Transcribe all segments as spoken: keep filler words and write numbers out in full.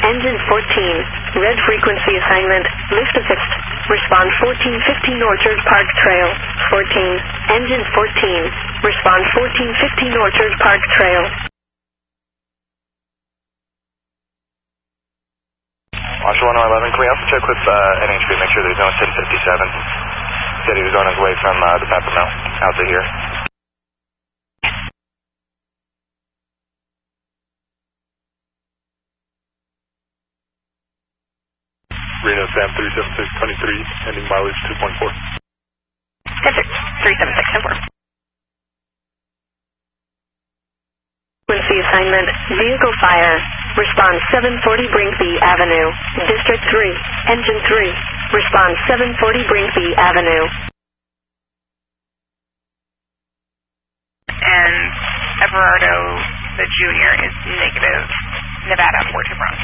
Engine fourteen, red frequency assignment, lift assist. Respond fourteen fifteen Orchard Park Trail. fourteen, engine fourteen, respond fourteen fifteen Orchard Park Trail. Marshal one oh eleven, can we also check with uh, N H B, make sure there's no ten fifty-seven? Said he was on his way from uh, the Pepper Mill out to here. Reno Sam three seven six twenty-three, ending mileage two point four. Desert, three seven six ten four. Frequency assignment, vehicle fire. Respond seven forty Brinkby Avenue. District three, engine three. Respond seven forty Brinkby Avenue. And Everardo, the junior, is negative. Nevada, four two Bronx.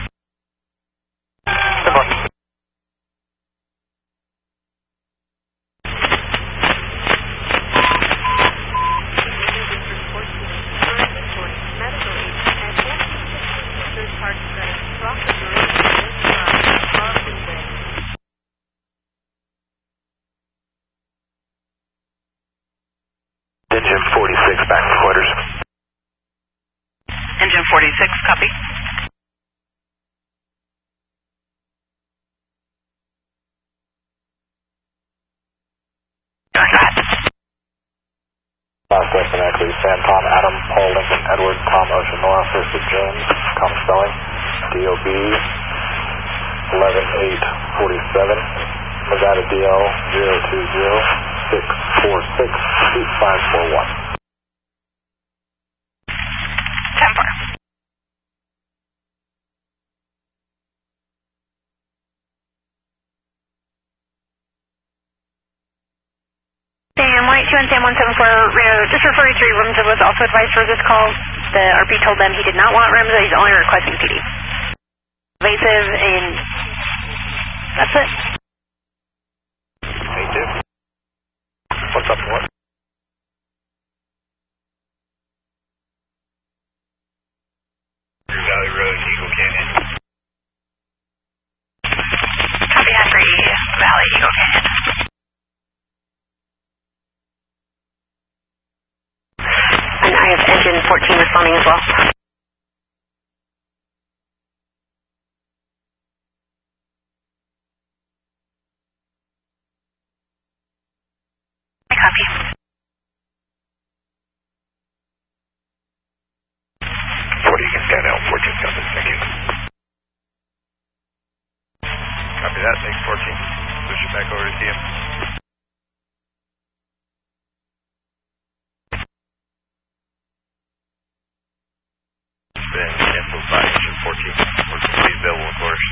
Engine forty-six, back to quarters. Engine forty-six, copy. Go ahead. Southwest and Ackley, Sam, Tom, Adam, Paul, Lincoln, Edward, Tom, Ocean, Nora, First with James, Tom Spelling, D O B, eleven eight forty-seven, Nevada D L zero two zero six four six eight five four one. ten four. Sam White two and Sam one seven four, Reno, just for forty-three, Rimza was also advised for this call. The R P told them he did not want Rimza, he's only requesting P D. Evasive, and that's it. Hey, Dick. What's up, what? Valley Road, Eagle Canyon. Copy, Henry Valley, Eagle Canyon. And I have engine fourteen responding as well. I copy. forty, you can stand out, fourteen copies, thank you. Copy that, take fourteen. Push it back over to T M. Then cancel by engine fourteen. fourteen, please available, of course.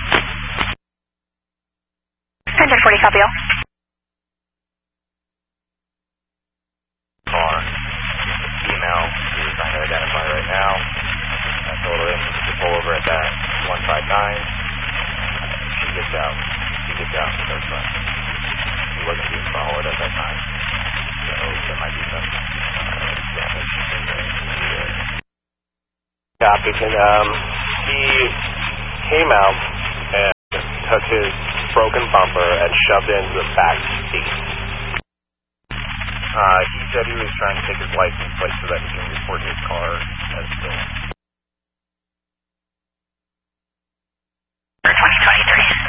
Engine forty, copy all. Car, email, who we're trying to identify right now. I told her to pull over at that one five nine. She gets out. She gets out and starts running. He wasn't being followed at that time. So there might be some uh, damage in the area. Copy. And, um, he came out and took his broken bumper and shoved it into the back seat. Uh, he said he was trying to take his license plate so that he can report his car as stolen. twenty twenty-three.